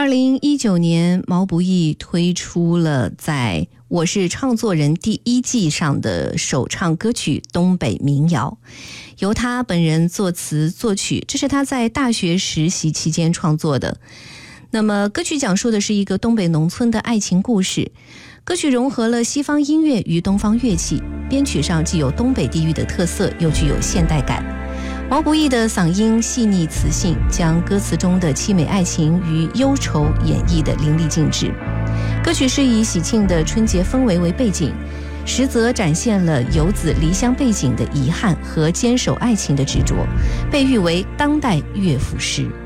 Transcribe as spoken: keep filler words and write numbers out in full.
二零一九年，毛不易推出了在《我是唱作人》第一季上的首唱歌曲《东北民谣》，由他本人作词作曲，这是他在大学实习期间创作的。那么歌曲讲述的是一个东北农村的爱情故事，歌曲融合了西方音乐与东方乐器，编曲上既有东北地域的特色，又具有现代感。毛不易的嗓音细腻磁性，将歌词中的凄美爱情与忧愁演绎得淋漓尽致。歌曲是以喜庆的春节氛围为背景，实则展现了游子离乡背井的遗憾和坚守爱情的执着，被誉为当代乐府诗。